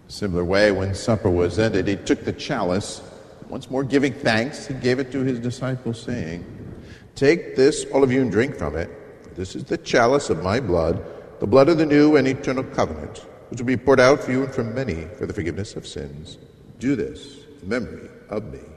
Similar way, when supper was ended, he took the chalice. Once more giving thanks, he gave it to his disciples, saying, "Take this, all of you, and drink from it. This is the chalice of my blood, the blood of the new and eternal covenant, which will be poured out for you and for many for the forgiveness of sins. Do this in memory of me."